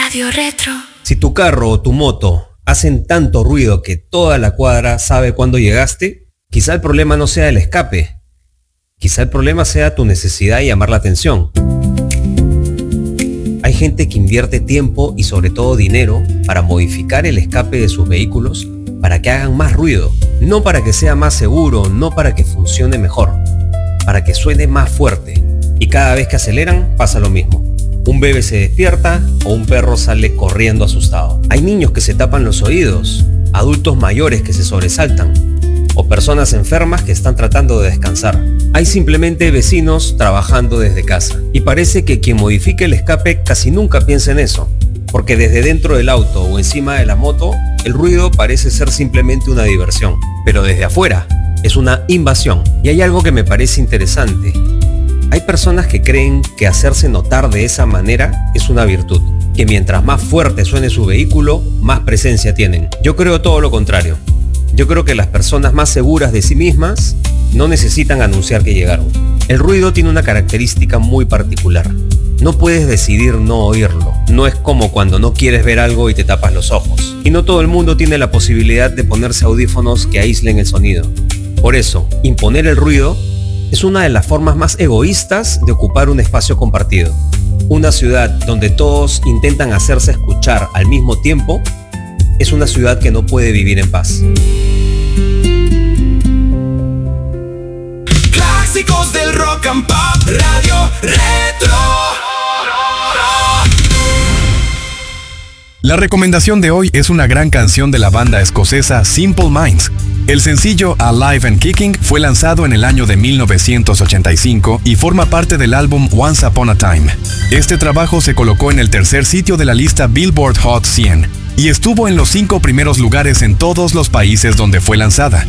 Radio Retro. Si tu carro o tu moto hacen tanto ruido que toda la cuadra sabe cuándo llegaste, quizá el problema no sea el escape. Quizá el problema sea tu necesidad de llamar la atención. Hay gente que invierte tiempo y sobre todo dinero para modificar el escape de sus vehículos para que hagan más ruido. No para que sea más seguro, no para que funcione mejor, para que suene más fuerte. Y cada vez que aceleran pasa lo mismo. Un bebé se despierta o un perro sale corriendo asustado. Hay niños que se tapan los oídos, adultos mayores que se sobresaltan o personas enfermas que están tratando de descansar. Hay simplemente vecinos trabajando desde casa. Y parece que quien modifique el escape casi nunca piensa en eso, porque desde dentro del auto o encima de la moto, el ruido parece ser simplemente una diversión. Pero desde afuera es una invasión. Y hay algo que me parece interesante. Hay personas que creen que hacerse notar de esa manera es una virtud, que mientras más fuerte suene su vehículo, más presencia tienen. Yo creo todo lo contrario. Yo creo que las personas más seguras de sí mismas no necesitan anunciar que llegaron. El ruido tiene una característica muy particular. No puedes decidir no oírlo. No es como cuando no quieres ver algo y te tapas los ojos. Y no todo el mundo tiene la posibilidad de ponerse audífonos que aíslen el sonido. Por eso, imponer el ruido es una de las formas más egoístas de ocupar un espacio compartido. Una ciudad donde todos intentan hacerse escuchar al mismo tiempo es una ciudad que no puede vivir en paz. Clásicos del rock and pop, Radio Retro. La recomendación de hoy es una gran canción de la banda escocesa Simple Minds. El sencillo Alive and Kicking fue lanzado en el año de 1985 y forma parte del álbum Once Upon a Time. Este trabajo se colocó en el tercer sitio de la lista Billboard Hot 100 y estuvo en los 5 primeros lugares en todos los países donde fue lanzada.